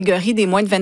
catégorie des moins de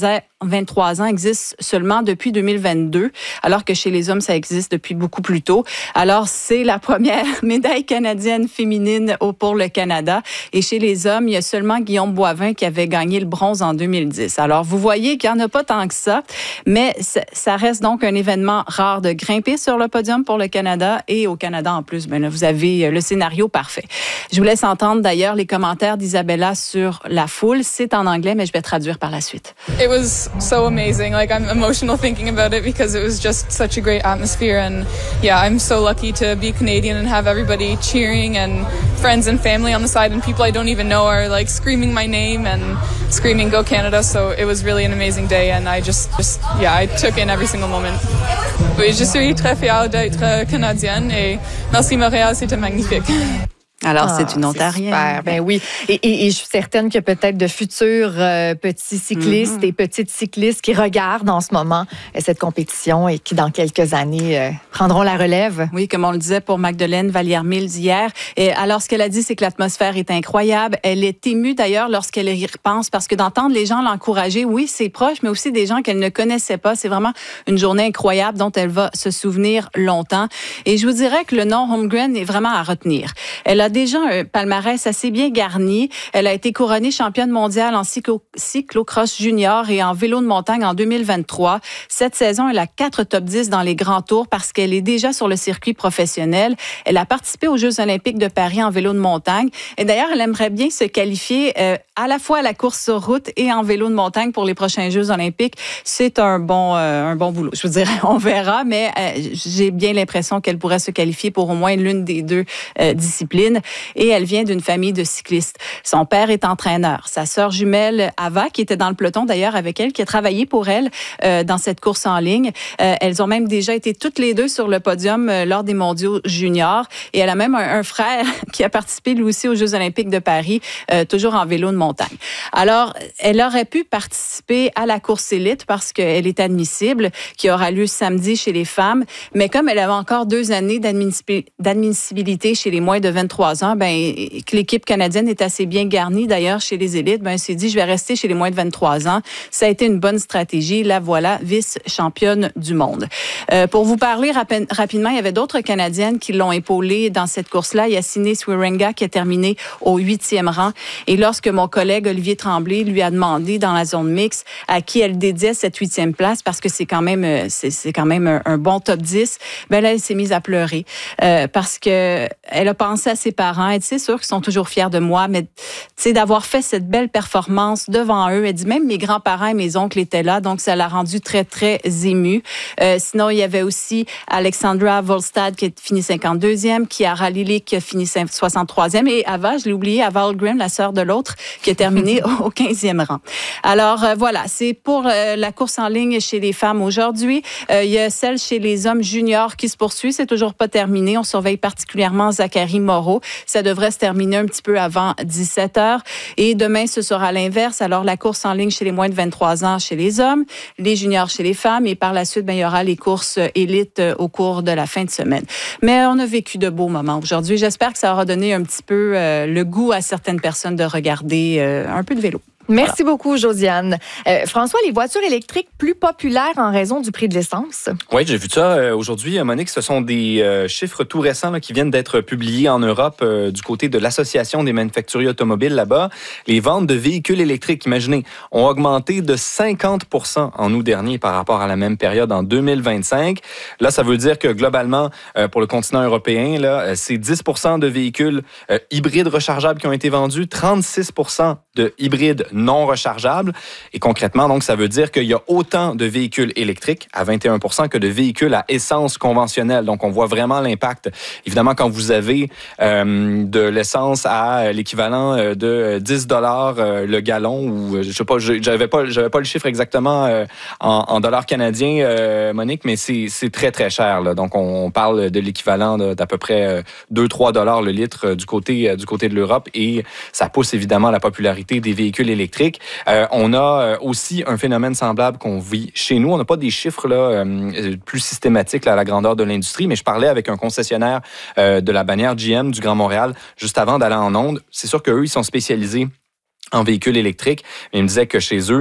23 ans existe seulement depuis 2022, alors que chez les hommes, ça existe depuis beaucoup plus tôt. Alors, c'est la première médaille canadienne féminine pour le Canada. Et chez les hommes, il y a seulement Guillaume Boivin qui avait gagné le bronze en 2010. Alors, vous voyez qu'il n'y en a pas tant que ça, mais ça reste donc un événement rare de grimper sur le podium pour le Canada. Et au Canada, en plus, là, vous avez le scénario parfait. Je vous laisse entendre d'ailleurs les commentaires d'Isabella sur la foule. C'est en anglais, mais je vais traduire par la suite. It was so amazing. Like, I'm emotional thinking about it because it was just such a great atmosphere. And yeah, I'm so lucky to be Canadian and have everybody cheering and friends and family on the side and people I don't even know are like screaming my name and screaming Go Canada. So it was really an amazing day and I just I took in every single moment. Oui, je suis très fière d'être canadienne et merci Montréal, c'était magnifique. Alors, c'est une Ontarienne. Super, ben oui. Et je suis certaine que peut-être de futurs petits cyclistes et petites cyclistes qui regardent en ce moment cette compétition et qui, dans quelques années, prendront la relève. Oui, comme on le disait pour Magdeleine Vallière-Mills hier. Et alors, ce qu'elle a dit, c'est que l'atmosphère est incroyable. Elle est émue, d'ailleurs, lorsqu'elle y repense, parce que d'entendre les gens l'encourager, oui, c'est proche, mais aussi des gens qu'elle ne connaissait pas. C'est vraiment une journée incroyable dont elle va se souvenir longtemps. Et je vous dirais que le nom Holmgren est vraiment à retenir. Elle a déjà un palmarès assez bien garni. Elle a été couronnée championne mondiale en cyclocross junior et en vélo de montagne en 2023. Cette saison, elle a 4 top 10 dans les grands tours parce qu'elle est déjà sur le circuit professionnel. Elle a participé aux Jeux olympiques de Paris en vélo de montagne. Et d'ailleurs, elle aimerait bien se qualifier à la fois à la course sur route et en vélo de montagne pour les prochains Jeux olympiques. C'est un bon boulot. Je vous dirais, on verra, mais j'ai bien l'impression qu'elle pourrait se qualifier pour au moins l'une des deux disciplines. Et elle vient d'une famille de cyclistes. Son père est entraîneur. Sa sœur jumelle, Ava, qui était dans le peloton d'ailleurs avec elle, qui a travaillé pour elle dans cette course en ligne. Elles ont même déjà été toutes les deux sur le podium lors des mondiaux juniors. Et elle a même un frère qui a participé lui aussi aux Jeux olympiques de Paris, toujours en vélo de montagne. Alors, elle aurait pu participer à la course élite parce qu'elle est admissible, qui aura lieu samedi chez les femmes. Mais comme elle avait encore 2 années d'admissibilité chez les moins de 23 ans, que l'équipe canadienne est assez bien garnie d'ailleurs chez les élites, elle s'est dit, je vais rester chez les moins de 23 ans. Ça a été une bonne stratégie. La voilà, vice-championne du monde. Pour vous parler rapidement, il y avait d'autres Canadiennes qui l'ont épaulée dans cette course-là. Il y a Sine Swirenga qui a terminé au 8e rang. Et lorsque mon collègue Olivier Tremblay lui a demandé dans la zone mixte à qui elle dédiait cette 8e place, parce que c'est quand même un bon top 10, là, elle s'est mise à pleurer parce que elle a pensé à ses parents. Elle dit, c'est sûr qu'ils sont toujours fiers de moi, mais d'avoir fait cette belle performance devant eux. Elle dit, même mes grands-parents et mes oncles étaient là, donc ça l'a rendue très, très émue. Sinon, il y avait aussi Alexandra Volstad qui a fini 52e, Chiara Lilly qui a fini 63e, et Ava, je l'ai oublié, Ava Holmgren, la sœur de l'autre, qui a terminé au 15e rang. Alors, voilà, c'est pour la course en ligne chez les femmes aujourd'hui. Il y a celle chez les hommes juniors qui se poursuit. C'est toujours pas terminé. On surveille particulièrement Zachary Moreau. Ça devrait se terminer un petit peu avant 17h. Et demain, ce sera l'inverse. Alors, la course en ligne chez les moins de 23 ans chez les hommes, les juniors chez les femmes. Et par la suite, il y aura les courses élites au cours de la fin de semaine. Mais on a vécu de beaux moments aujourd'hui. J'espère que ça aura donné un petit peu le goût à certaines personnes de regarder un peu de vélo. Merci beaucoup, Josiane. François, les voitures électriques plus populaires en raison du prix de l'essence? Oui, j'ai vu ça aujourd'hui, Monique. Ce sont des chiffres tout récents qui viennent d'être publiés en Europe du côté de l'Association des manufacturiers automobiles là-bas. Les ventes de véhicules électriques, imaginez, ont augmenté de 50% en août dernier par rapport à la même période en 2025. Là, ça veut dire que globalement, pour le continent européen, là, c'est 10% de véhicules hybrides rechargeables qui ont été vendus, 36% de hybrides non rechargeables. Et concrètement, donc, ça veut dire qu'il y a autant de véhicules électriques à 21% que de véhicules à essence conventionnelle. Donc, on voit vraiment l'impact. Évidemment, quand vous avez de l'essence à l'équivalent de 10 $ le gallon, ou je sais pas, j'avais pas le chiffre exactement en dollars canadiens, Monique, mais c'est très, très cher, là. Donc, on parle de l'équivalent d'à peu près 2-3 $ le litre du côté de l'Europe, et ça pousse évidemment la popularité des véhicules électriques. On a aussi un phénomène semblable qu'on vit chez nous. On n'a pas des chiffres là, plus systématiques là, à la grandeur de l'industrie, mais je parlais avec un concessionnaire de la bannière GM du Grand Montréal juste avant d'aller en onde. C'est sûr qu'eux, ils sont spécialisés en véhicule électrique. Il me disait que chez eux,